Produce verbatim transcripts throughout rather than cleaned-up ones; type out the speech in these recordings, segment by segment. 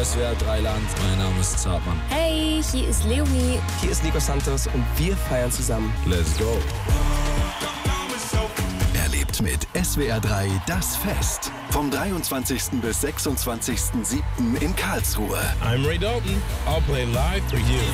S W R drei Land. Mein Name ist Zartmann. Hey, hier ist Leonie. Hier ist Nico Santos und wir feiern zusammen. Let's go. Erlebt mit S W R drei das Fest. Vom dreiundzwanzigsten bis sechsundzwanzigsten siebten in Karlsruhe. I'm Ray Dalton. I'll play live for you.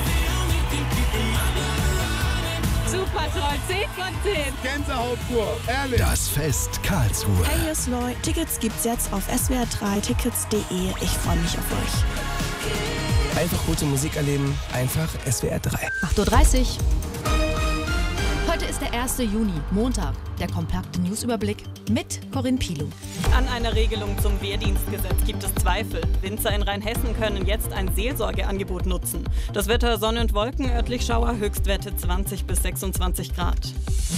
Super toll, zehn von zehn. Gänsehaut pur, ehrlich. Das Fest Karlsruhe. Hey, hier ist Loy. Tickets gibt's jetzt auf S W R drei tickets punkt de. Ich freue mich auf euch. Einfach gute Musik erleben, einfach S W R drei. acht Uhr dreißig. Heute ist der erste Juni, Montag. Der kompakte Newsüberblick mit Corinne Pilow. An einer Regelung zum Wehrdienstgesetz gibt es Zweifel. Winzer in Rheinhessen können jetzt ein Seelsorgeangebot nutzen. Das Wetter Sonne und Wolken, örtlich Schauer, Höchstwerte zwanzig bis sechsundzwanzig Grad.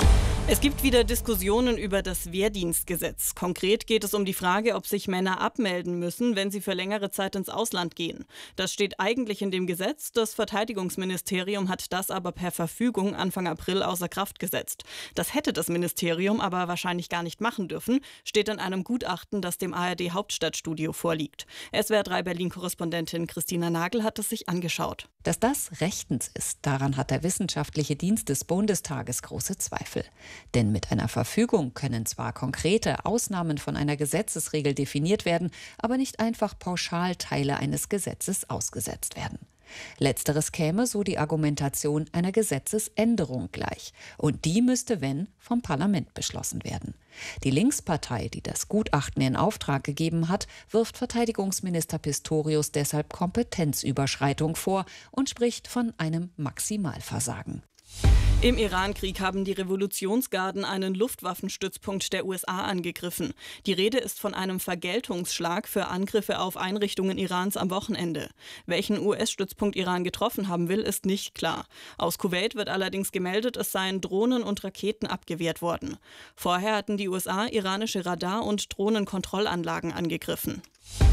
Es gibt wieder Diskussionen über das Wehrdienstgesetz. Konkret geht es um die Frage, ob sich Männer abmelden müssen, wenn sie für längere Zeit ins Ausland gehen. Das steht eigentlich in dem Gesetz. Das Verteidigungsministerium hat das aber per Verfügung Anfang April außer Kraft gesetzt. Das hätte das Ministerium aber wahrscheinlich gar nicht machen dürfen, steht in einem Gutachten, das dem A R D-Hauptstadtstudio vorliegt. S W R drei Berlin-Korrespondentin Christina Nagel hat es sich angeschaut. Dass das rechtens ist, daran hat der wissenschaftliche Dienst des Bundestages große Zweifel. Denn mit einer Verfügung können zwar konkrete Ausnahmen von einer Gesetzesregel definiert werden, aber nicht einfach pauschal Teile eines Gesetzes ausgesetzt werden. Letzteres käme, so die Argumentation, einer Gesetzesänderung gleich. Und die müsste, wenn, vom Parlament beschlossen werden. Die Linkspartei, die das Gutachten in Auftrag gegeben hat, wirft Verteidigungsminister Pistorius deshalb Kompetenzüberschreitung vor und spricht von einem Maximalversagen. Im Irankrieg haben die Revolutionsgarden einen Luftwaffenstützpunkt der U S A angegriffen. Die Rede ist von einem Vergeltungsschlag für Angriffe auf Einrichtungen Irans am Wochenende. Welchen U S-Stützpunkt Iran getroffen haben will, ist nicht klar. Aus Kuwait wird allerdings gemeldet, es seien Drohnen und Raketen abgewehrt worden. Vorher hatten die U S A iranische Radar- und Drohnenkontrollanlagen angegriffen.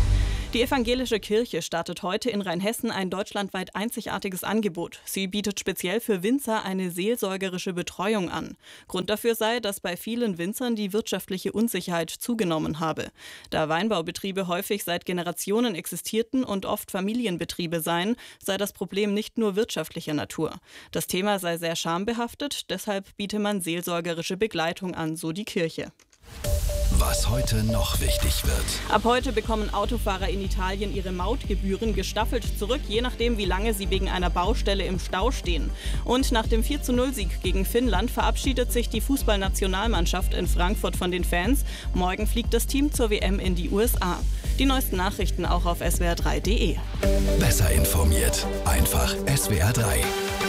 Die evangelische Kirche startet heute in Rheinhessen ein deutschlandweit einzigartiges Angebot. Sie bietet speziell für Winzer eine seelsorgerische Betreuung an. Grund dafür sei, dass bei vielen Winzern die wirtschaftliche Unsicherheit zugenommen habe. Da Weinbaubetriebe häufig seit Generationen existierten und oft Familienbetriebe seien, sei das Problem nicht nur wirtschaftlicher Natur. Das Thema sei sehr schambehaftet, deshalb biete man seelsorgerische Begleitung an, so die Kirche. Was heute noch wichtig wird. Ab heute bekommen Autofahrer in Italien ihre Mautgebühren gestaffelt zurück, je nachdem, wie lange sie wegen einer Baustelle im Stau stehen. Und nach dem vier zu null Sieg gegen Finnland verabschiedet sich die Fußballnationalmannschaft in Frankfurt von den Fans. Morgen fliegt das Team zur W M in die U S A. Die neuesten Nachrichten auch auf S W R drei punkt de. Besser informiert. Einfach S W R drei.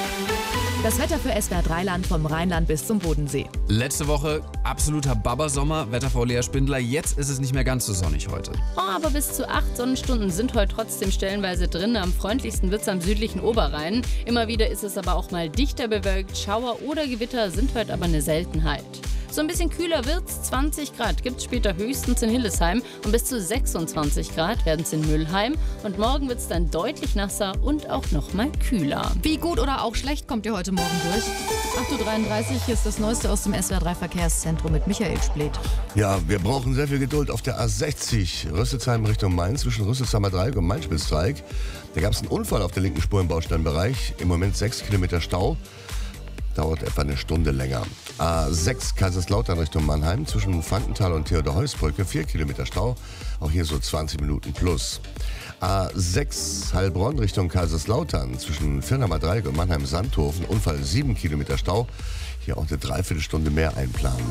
Das Wetter für S W R drei Land vom Rheinland bis zum Bodensee. Letzte Woche absoluter Babbersommer, Wetterfrau Lea Spindler. Jetzt ist es nicht mehr ganz so sonnig heute. Oh, aber bis zu acht Sonnenstunden sind heute trotzdem stellenweise drin. Am freundlichsten wird es am südlichen Oberrhein. Immer wieder ist es aber auch mal dichter bewölkt. Schauer oder Gewitter sind heute aber eine Seltenheit. So ein bisschen kühler wird's, zwanzig Grad gibt es später höchstens in Hildesheim und bis zu sechsundzwanzig Grad werden es in Mülheim. Und morgen wird es dann deutlich nasser und auch noch mal kühler. Wie gut oder auch schlecht kommt ihr heute Morgen durch? acht Uhr dreiunddreißig, hier ist das Neueste aus dem S W R drei Verkehrszentrum mit Michael Spleth. Ja, wir brauchen sehr viel Geduld auf der A sechzig, Rüsselsheim Richtung Mainz, zwischen Rüsselsheimer Dreieck und Mainz-Dreieck. Da gab es einen Unfall auf der linken Spur im Bausteinbereich. Im Moment sechs Kilometer Stau. Dauert etwa eine Stunde länger. A sechs Kaiserslautern Richtung Mannheim, zwischen Frankenthal und Theodor-Heuss-Brücke, vier Kilometer Stau, auch hier so zwanzig Minuten plus. A sechs Heilbronn Richtung Kaiserslautern, zwischen Firnheimer Dreieck und Mannheim-Sandhofen, Unfall sieben Kilometer Stau, hier auch eine Dreiviertelstunde mehr einplanen.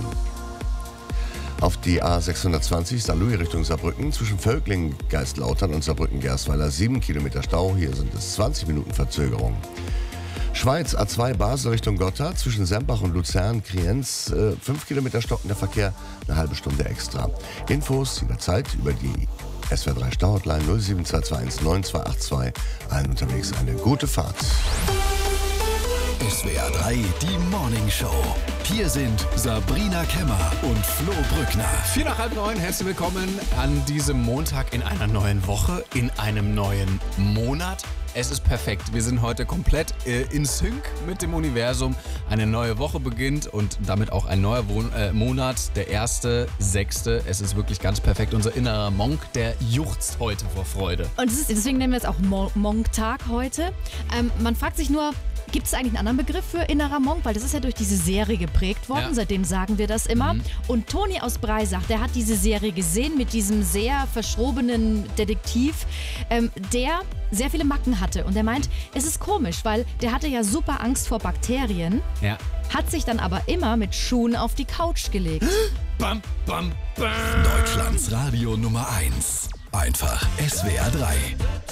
Auf die A sechshundertzwanzig Sankt Louis Richtung Saarbrücken, zwischen Völklingen, Geistlautern und Saarbrücken-Gersweiler, sieben Kilometer Stau, hier sind es zwanzig Minuten Verzögerung. Schweiz, A zwei Basel Richtung Gotthard, zwischen Sempach und Luzern, Kriens, äh, fünf Kilometer stockender Verkehr, eine halbe Stunde extra. Infos jederzeit über die S W R drei Stau-Hotline null sieben zwei zwei eins neun zwei acht zwei. Allen unterwegs eine gute Fahrt. S W R drei, die Morning Show. Hier sind Sabrina Kemmer und Flo Brückner. Vier nach halb neun, herzlich willkommen an diesem Montag in einer neuen Woche, in einem neuen Monat. Es ist perfekt. Wir sind heute komplett äh, in Sync mit dem Universum. Eine neue Woche beginnt und damit auch ein neuer Wohn äh, Monat, der erste, sechste. Es ist wirklich ganz perfekt. Unser innerer Monk, der juchzt heute vor Freude. Und es ist, deswegen nennen wir es auch Mon- Monk-Tag heute. Ähm, man fragt sich nur, gibt es eigentlich einen anderen Begriff für innerer Monk? Weil das ist ja durch diese Serie geprägt worden, ja. Seitdem sagen wir das immer. Mhm. Und Toni aus Breisach, der hat diese Serie gesehen mit diesem sehr verschrobenen Detektiv, ähm, der sehr viele Macken hatte. Und der meint, es ist komisch, weil der hatte ja super Angst vor Bakterien, ja. Hat sich dann aber immer mit Schuhen auf die Couch gelegt. Bam, bam, bam. Deutschlands Radio Nummer eins. Einfach S W R drei.